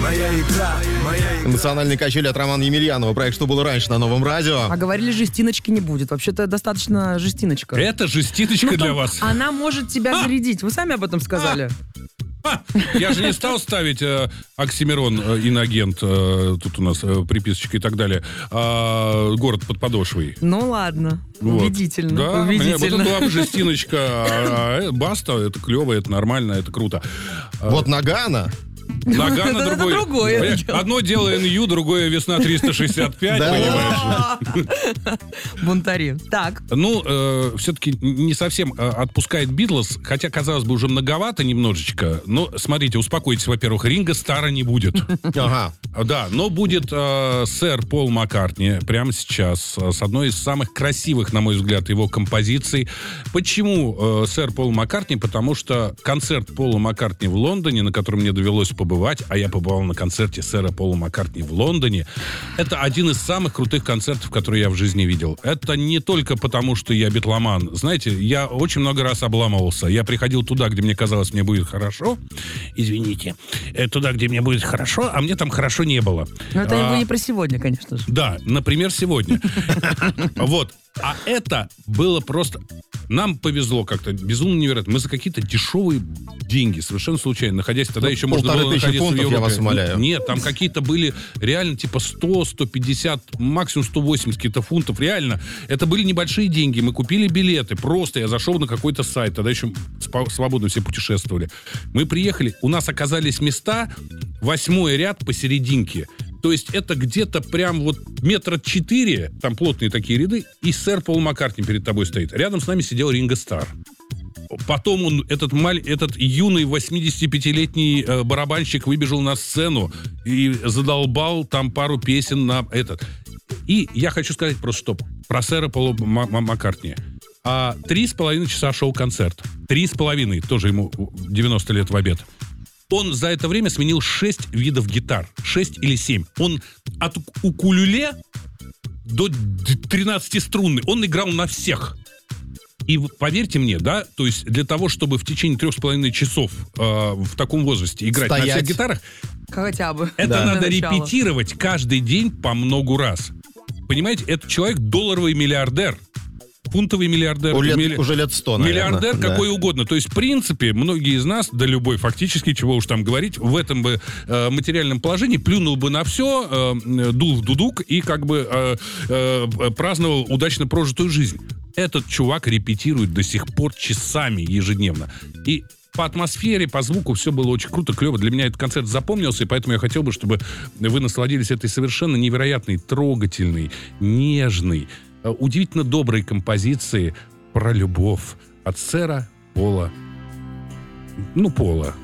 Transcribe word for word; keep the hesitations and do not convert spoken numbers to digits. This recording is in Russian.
моя игра, моя игра. Эмоциональные качели от Романа Емельянова. Проект «Что было раньше» на Новом радио. А говорили, жестиночки не будет. Вообще-то достаточно жестиночка. Это жестиночка Ну, для там вас. Она может тебя зарядить. Вы сами об этом сказали. А, я же не стал ставить э, Оксимирон, э, инагент, э, тут у нас э, приписочка и так далее, а, город под подошвой. Ну ладно. Вот. Убедительно. Да, убедительно. вот это была бы жестиночка, а, а, баста, это клево, это нормально, это круто. Вот Нагано. Нагано Это другой. другое Понимаешь, дело. одно дело эн ю, другое весна триста шестьдесят пять, Да. понимаешь? Бунтари. Так. Ну, э, все-таки не совсем э, отпускает Битлз, хотя, казалось бы, уже многовато немножечко. Но, смотрите, успокойтесь, во-первых, Ринго Стара не будет. Ага. Да, но будет э, сэр Пол Маккартни прямо сейчас э, с одной из самых красивых, на мой взгляд, его композиций. Почему э, сэр Пол Маккартни? Потому что концерт Пола Маккартни в Лондоне, на котором мне довелось побывать, а я побывал на концерте сэра Пола Маккартни в Лондоне, это один из самых крутых концертов, которые я в жизни видел. Это не только потому, что я битломан. Знаете, я очень много раз обламывался. Я приходил туда, где мне казалось, мне будет хорошо. Извините. Э, Туда, где мне будет хорошо, а мне там хорошо не было. Но это А, его не про сегодня, конечно же. Да, например, сегодня. Вот. А это было просто... Нам повезло как-то, безумно невероятно. Мы за какие-то дешевые деньги, совершенно случайно, находясь тогда Ну, еще можно полторы было тысячи находиться в фунтов, я Европе. вас умоляю. Нет, там какие-то были реально типа сто, сто пятьдесят, максимум сто восемьдесят каких-то фунтов. Реально. Это были небольшие деньги. Мы купили билеты. Просто я зашел на какой-то сайт. Тогда еще спо- свободно все путешествовали. Мы приехали. У нас оказались места, восьмой ряд посерединке. То есть это где-то прям вот метра четыре, там плотные такие ряды, и сэр Пол Маккартни перед тобой стоит. Рядом с нами сидел Ринго Стар. Потом он, этот, маль, этот юный восьмидесятипятилетний э, барабанщик выбежал на сцену и задолбал там пару песен на этот. И я хочу сказать просто, что про сэра Пола Ма- Ма- Маккартни. А, три с половиной часа шел концерт. Три с половиной, тоже ему девяносто лет в обед. Он за это время сменил шесть видов гитар. Шесть или семь. Он от укулеле до тринадцатиструнной. Он играл на всех. И поверьте мне, да, то есть для того, чтобы в течение трех с половиной часов э, в таком возрасте играть Стоять. на всех гитарах, Хотя бы. это Да. надо Для начала. репетировать каждый день по многу раз. Понимаете, этот человек долларовый миллиардер. Фунтовый миллиардер. Уже милли- лет, уже лет сто, наверное. Миллиардер Да. какой угодно. То есть, в принципе, многие из нас, да любой фактически, чего уж там говорить, в этом бы э, материальном положении плюнул бы на все, э, дул в дудук и как бы э, э, праздновал удачно прожитую жизнь. Этот чувак репетирует до сих пор часами ежедневно. И по атмосфере, по звуку все было очень круто, клево. Для меня этот концерт запомнился, и поэтому я хотел бы, чтобы вы насладились этой совершенно невероятной, трогательной, нежной, э, удивительно доброй композиции про любовь от сэра Пола. Ну, Пола.